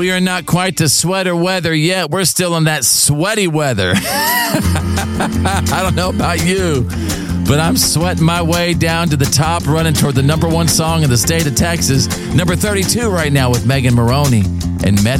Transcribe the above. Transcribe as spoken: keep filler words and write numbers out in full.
we are not quite to sweater weather yet. We're still in that sweaty weather. I don't know about you, but I'm sweating my way down to the top, running toward the number one song in the state of Texas. Number thirty-two right now with Megan Maroney and Meta.